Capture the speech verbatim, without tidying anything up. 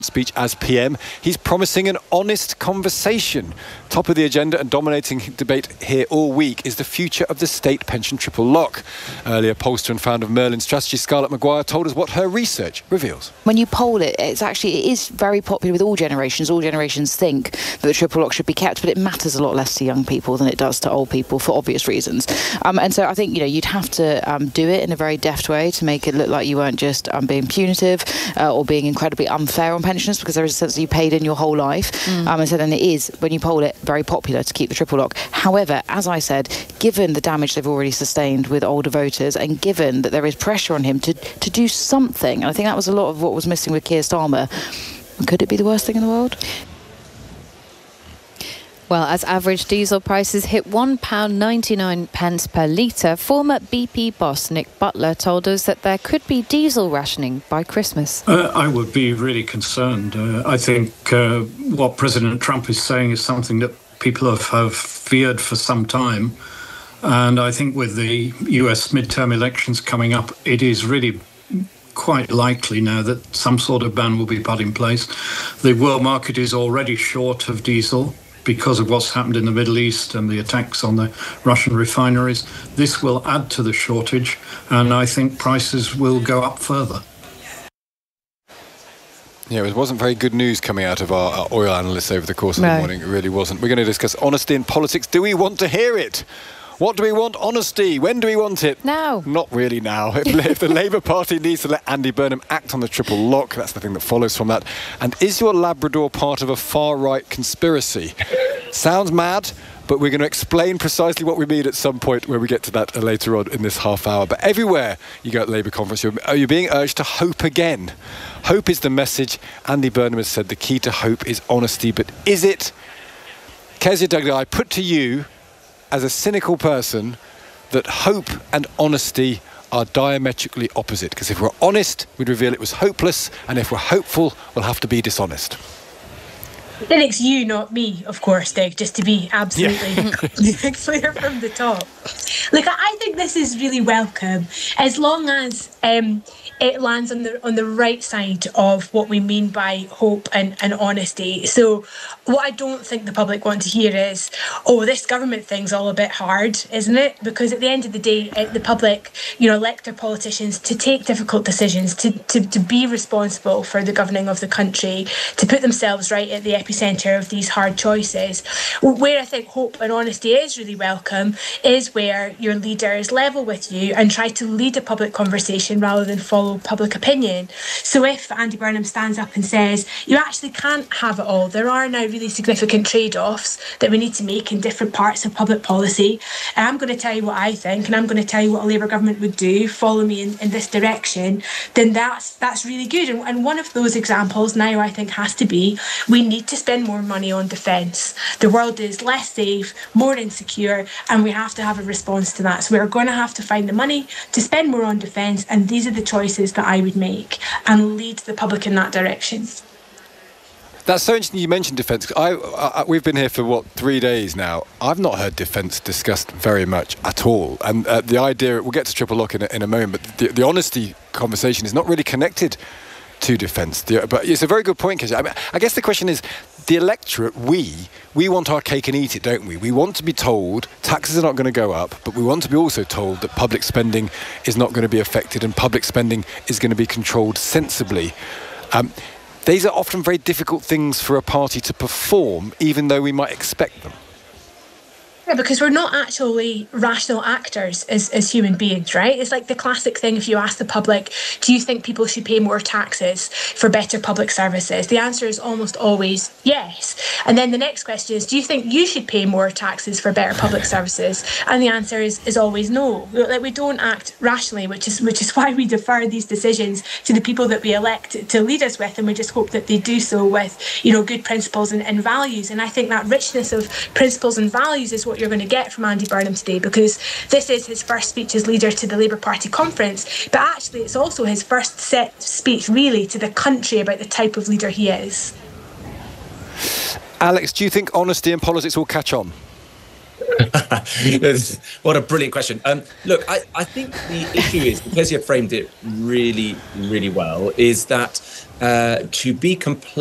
speech as P M. He's promising an honest conversation. Top of the agenda and dominating debate here all week is the future of the state pension triple lock. Earlier, pollster and founder of Merlin Strategy, Scarlett Maguire, told us what her research reveals. When you poll it, it's actually it is very popular with all generations. All generations think that the triple lock should be kept, but it matters a lot less to young people than it does to old people for obvious reasons. Um, and so I think, you know, you'd have to um, do it in a very deft way to make it look like you weren't just um, being punitive uh, or being incredibly unfair on pensioners, because there is a sense that you paid in your whole life. Mm. Um, and so then it is, when you poll it, very popular to keep the triple lock. However, as I said, given the damage they've already sustained with older voters, and given that there is pressure on him to, to do something, and I think that was a lot of what was missing with Keir Starmer, could it be the worst thing in the world? Well, as average diesel prices hit one pound ninety-nine per litre, former B P boss Nick Butler told us that there could be diesel rationing by Christmas. Uh, I would be really concerned. Uh, I think uh, what President Trump is saying is something that people have, have feared for some time. And I think with the U S midterm elections coming up, it is really quite likely now that some sort of ban will be put in place. The world market is already short of diesel because of what's happened in the Middle East and the attacks on the Russian refineries. This will add to the shortage, and I think prices will go up further. Yeah, it wasn't very good news coming out of our, our oil analysts over the course of no. the morning. It really wasn't. We're going to discuss honesty in politics. Do we want to hear it? What do we want? Honesty. When do we want it? Now. Not really now. If, if the Labour Party needs to let Andy Burnham act on the triple lock, that's the thing that follows from that. And is your Labrador part of a far-right conspiracy? Sounds mad, but we're going to explain precisely what we mean at some point when we get to that later on in this half hour. But everywhere you go at the Labour conference, you're, you're being urged to hope again. Hope is the message. Andy Burnham has said the key to hope is honesty. But is it? Kezia Dugdale, I put to you, as a cynical person, that hope and honesty are diametrically opposite. Because if we're honest, we'd reveal it was hopeless, and if we're hopeful, we'll have to be dishonest. Then it's you, not me, of course, Dave, just to be absolutely yeah. clear from the top. Look, I think this is really welcome, as long as um, it lands on the on the right side of what we mean by hope and, and honesty. So what I don't think the public want to hear is, oh, this government thing's all a bit hard, isn't it? Because at the end of the day, the public, you know, elect their politicians to take difficult decisions, to, to, to be responsible for the governing of the country, to put themselves right at the epicentre of these hard choices. Where I think hope and honesty is really welcome is where your leaders level with you and try to lead a public conversation rather than follow public opinion. So if Andy Burnham stands up and says, you actually can't have it all, there are now really significant trade-offs that we need to make in different parts of public policy, and I'm going to tell you what I think, and I'm going to tell you what a Labour government would do, follow me in, in this direction, then that's that's really good. And, and one of those examples now, I think, has to be, we need to spend more money on defence. The world is less safe, more insecure, and we have to have a response to that. So we're going to have to find the money to spend more on defence, and these are the choices that I would make and lead the public in that direction. That's so interesting you mentioned defence. I, I, we've been here for, what, three days now. I've not heard defence discussed very much at all. And uh, the idea, we'll get to triple lock in a, in a moment, but the, the honesty conversation is not really connected to defence. But it's a very good point, Kezia. I mean, I guess the question is, the electorate, we, we want our cake and eat it, don't we? We want to be told taxes are not going to go up, but we want to be also told that public spending is not going to be affected and public spending is going to be controlled sensibly. Um, these are often very difficult things for a party to perform, even though we might expect them. Yeah, because we're not actually rational actors as, as human beings, right? It's like the classic thing if you ask the public, do you think people should pay more taxes for better public services? The answer is almost always yes. And then the next question is, do you think you should pay more taxes for better public services? And the answer is, is always no. Like, we don't act rationally, which is which is why we defer these decisions to the people that we elect to lead us with, and we just hope that they do so with, you know, good principles and, and values. And I think that richness of principles and values is what you're going to get from Andy Burnham today, because this is his first speech as leader to the Labour Party conference, but actually it's also his first set speech really to the country about the type of leader he is. Alex, do you think honesty in politics will catch on? What a brilliant question. Um, look, I, I think the issue is, because you framed it really, really well, is that uh, to be completely